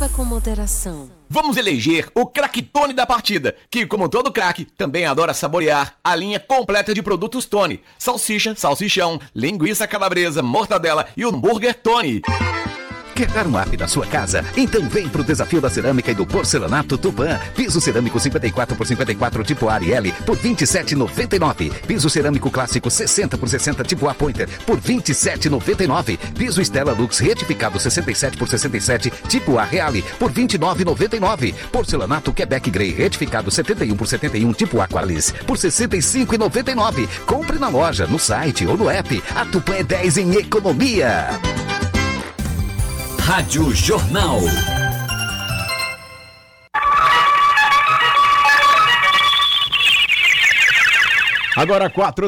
Beba com moderação. Vamos eleger o craque Tony da partida, que, como todo craque, também adora saborear a linha completa de produtos Tony. Salsicha, salsichão, linguiça calabresa, mortadela e hambúrguer Tony. Quer dar um up na sua casa? Então vem pro desafio da cerâmica e do porcelanato Tupã. Piso cerâmico 54 por 54 tipo Ariel por R$ 27,99. Piso cerâmico clássico 60 por 60 tipo A Pointer por R$ 27,99. Piso Stella Lux retificado 67 por 67 tipo A Reale por R$ 29,99. Porcelanato Quebec Grey retificado 71 por 71 tipo Aqualis por R$ 65,99. Compre na loja, no site ou no app. A Tupã é 10 em economia. Rádio Jornal. Agora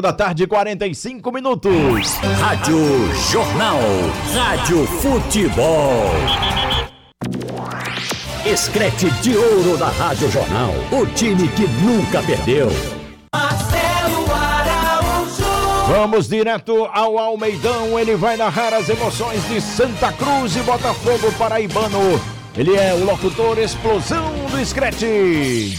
4h45. Rádio Jornal. Rádio Futebol. Escrete de ouro da Rádio Jornal. O time que nunca perdeu. Vamos direto ao Almeidão, ele vai narrar as emoções de Santa Cruz e Botafogo paraibano. Ele é o locutor explosão do Screte.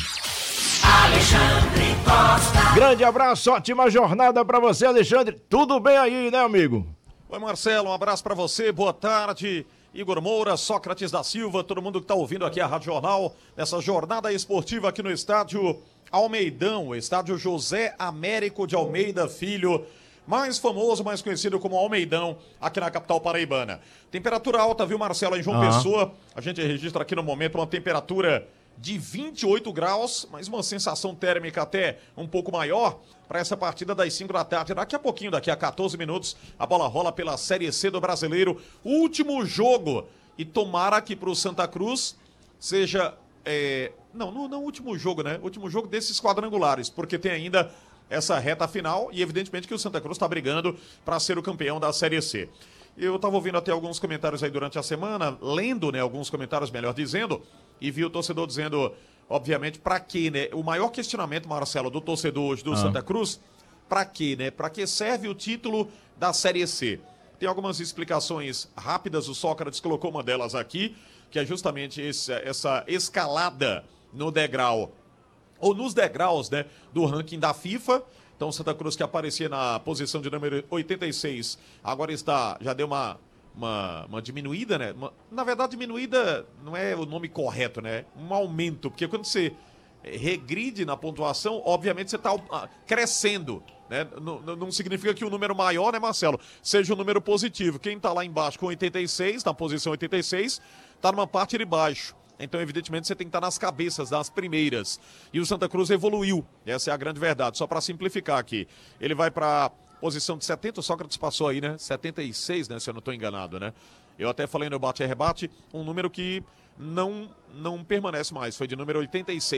Alexandre Costa. Grande abraço, ótima jornada pra você, Alexandre. Tudo bem aí, né, amigo? Oi, Marcelo, um abraço pra você, boa tarde. Igor Moura, Sócrates da Silva, todo mundo que tá ouvindo aqui a Rádio Jornal, nessa jornada esportiva aqui no estádio Almeidão, estádio José Américo de Almeida Filho, mais famoso, mais conhecido como Almeidão, aqui na capital paraibana. Temperatura alta, viu, Marcelo, em João Pessoa. A gente registra aqui no momento uma temperatura de 28 graus, mas uma sensação térmica até um pouco maior para essa partida das 5 da tarde. Daqui a pouquinho, daqui a 14 minutos, a bola rola pela Série C do Brasileiro. Último jogo. E tomara que para o Santa Cruz seja... Não, último jogo, né? Último jogo desses quadrangulares, porque tem ainda essa reta final e evidentemente que o Santa Cruz está brigando para ser o campeão da Série C. Eu estava ouvindo até alguns comentários aí durante a semana, lendo, né, alguns comentários, melhor dizendo, e vi o torcedor dizendo, obviamente, para quê, né? O maior questionamento, Marcelo, do torcedor hoje do Santa Cruz, para quê, né? Para que serve o título da Série C? Tem algumas explicações rápidas, o Sócrates colocou uma delas aqui, que é justamente essa escalada no degrau, ou nos degraus, né, do ranking da FIFA. Então, Santa Cruz, que aparecia na posição de número 86, agora já deu uma diminuída, né? Na verdade, diminuída não é o nome correto, né? Um aumento, porque quando você regride na pontuação, obviamente você está crescendo, né? Não significa que o número maior, né, Marcelo, seja um número positivo. Quem está lá embaixo com 86, na posição 86, está numa parte de baixo. Então, evidentemente, você tem que estar nas cabeças das primeiras. E o Santa Cruz evoluiu. Essa é a grande verdade. Só para simplificar aqui. Ele vai para posição de 70, o Sócrates passou aí, né? 76, né? Se eu não estou enganado, né? Eu até falei no bate e rebate, um número que não permanece mais. Foi de número 86.